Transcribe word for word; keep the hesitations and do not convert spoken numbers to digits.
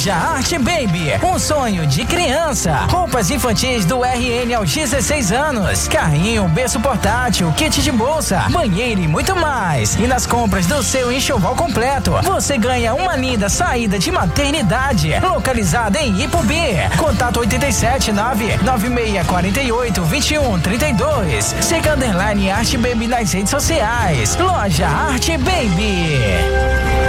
Loja Arte Baby, um sonho de criança. Roupas infantis do R N aos dezesseis anos. Carrinho, berço portátil, kit de bolsa, banheiro e muito mais. E nas compras do seu enxoval completo, você ganha uma linda saída de maternidade. Localizada em Ipubi. Contato oito sete nove nove seis quatro oito dois um três dois. Siga underline Arte Baby nas redes sociais. Loja Arte Baby.